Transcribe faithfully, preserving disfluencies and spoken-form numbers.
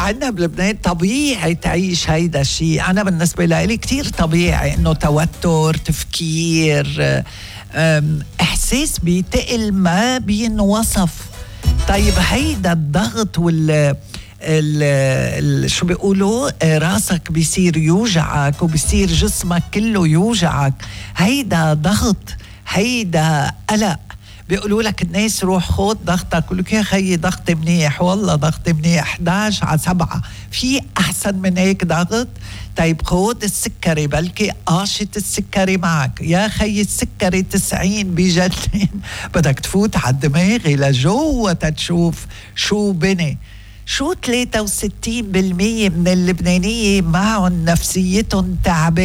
عندنا بلبنان طبيعي تعيش هيدا الشيء. أنا بالنسبة لي كتير طبيعي إنه توتر، تفكير، إحساس بيتقل ما بينوصف. طيب هيدا الضغط وال ال ال شو بيقولوا راسك بيصير يوجعك وبيصير جسمك كله يوجعك، هيدا ضغط، هيدا قلق. بيقولوا لك الناس روح خود ضغطك، يقول لك يا خيي ضغطي منيح، والله ضغطي منيح إحدى عشر على سبعة، في أحسن من هيك ضغط؟ طيب خود السكري، بلكي قاشة السكري معك، يا خيي السكري تسعين بجنن، بدك تفوت على الدماغي لجوه تتشوف شو بني. شو ثلاثة وستين بالمية من اللبنانية معهم نفسيتهم تعبانة.